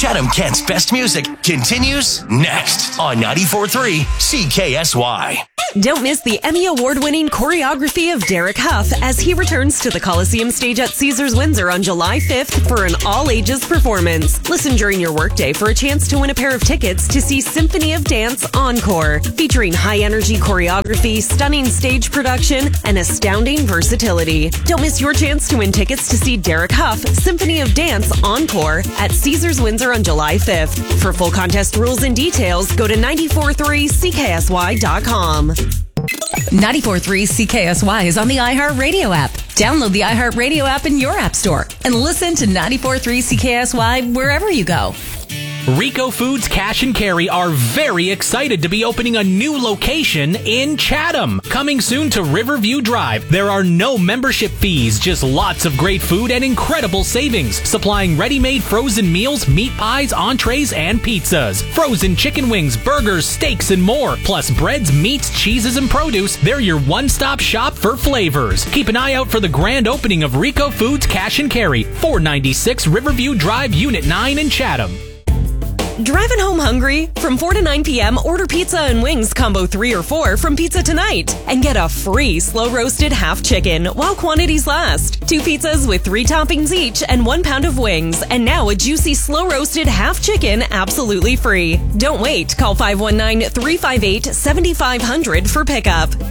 Chatham-Kent's best music continues next on 94.3 CKSY. Don't miss the Emmy Award-winning choreography of Derek Huff as he returns to the Coliseum stage at Caesars Windsor on July 5th for an all-ages performance. Listen during your workday for a chance to win a pair of tickets to see Symphony of Dance Encore, featuring high-energy choreography, stunning stage production, and astounding versatility. Don't miss your chance to win tickets to see Derek Huff, Symphony of Dance Encore at Caesars Windsor on July 5th. For full contest rules and details, go to 943CKSY.com. 94.3 CKSY is on the iHeartRadio app. Download the iHeartRadio app in your app store and listen to 94.3 CKSY wherever you go. Rico Foods Cash and Carry are very excited to be opening a new location in Chatham. Coming soon to Riverview Drive. There are no membership fees, just lots of great food and incredible savings. Supplying ready-made frozen meals, meat pies, entrees, and pizzas. Frozen chicken wings, burgers, steaks, and more. Plus breads, meats, cheeses, and produce. They're your one-stop shop for flavors. Keep an eye out for the grand opening of Rico Foods Cash and Carry, 496 Riverview Drive, Unit 9 in Chatham. Driving home hungry? From 4 to 9 p.m., order pizza and wings combo 3 or 4 from Pizza Tonight and get a free slow-roasted half chicken while quantities last. 2 pizzas with 3 toppings each and 1 pound of wings, and now a juicy slow-roasted half chicken absolutely free. Don't wait. Call 519-358-7500 for pickup.